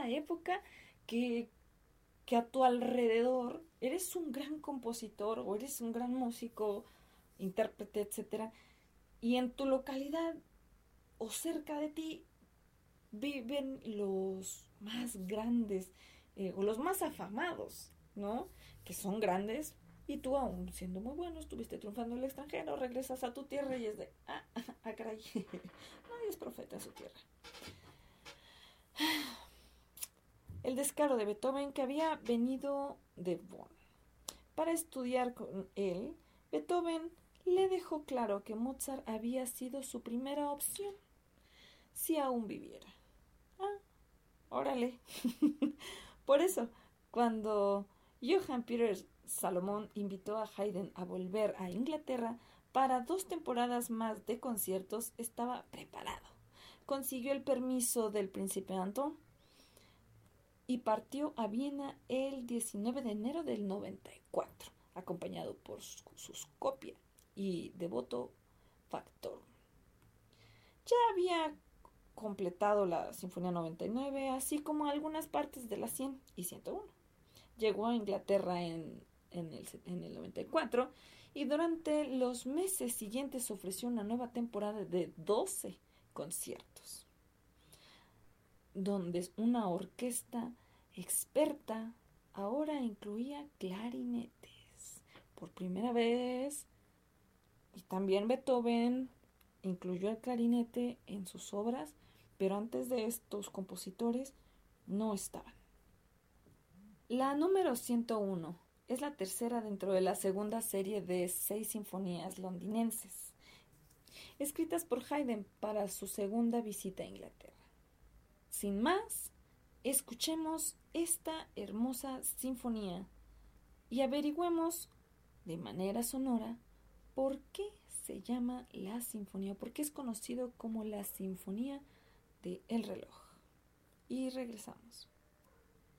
época que a tu alrededor eres un gran compositor o eres un gran músico, intérprete, etcétera, y en tu localidad o cerca de ti viven los más grandes o los más afamados, ¿no? Que son grandes y tú, aún siendo muy bueno, estuviste triunfando en el extranjero, regresas a tu tierra y es de, caray, nadie es profeta en su tierra. El descaro de Beethoven, que había venido de Bonn para estudiar con él, Beethoven le dejó claro que Mozart había sido su primera opción si aún viviera. Órale. Por eso, cuando Johann Peter Salomón invitó a Haydn a volver a Inglaterra para 2 temporadas más de conciertos, estaba preparado. Consiguió el permiso del príncipe Anton y partió a Viena el 19 de enero del 94, acompañado por sus copia y devoto factor. Ya había completado la Sinfonía 99, así como algunas partes de la 100 y 101. Llegó a Inglaterra en el 94 y durante los meses siguientes ofreció una nueva temporada de 12 conciertos, donde una orquesta experta ahora incluía clarinetes. Por primera vez, y también Beethoven incluyó el clarinete en sus obras, pero antes de estos compositores no estaban. La número 101 es la tercera dentro de la segunda serie de 6 sinfonías londinenses, escritas por Haydn para su segunda visita a Inglaterra. Sin más, escuchemos esta hermosa sinfonía y averigüemos de manera sonora por qué se llama la sinfonía, por qué es conocido como la Sinfonía de El Reloj. Y regresamos.